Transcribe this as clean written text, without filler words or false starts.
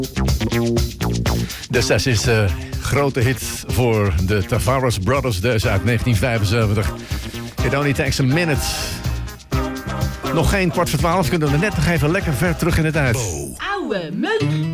Destijds is de grote hit voor de Tavares Brothers, dus uit 1975. It only takes a minute. Nog geen 11:15, kunnen we net nog even lekker ver terug in de tijd. Oude munt.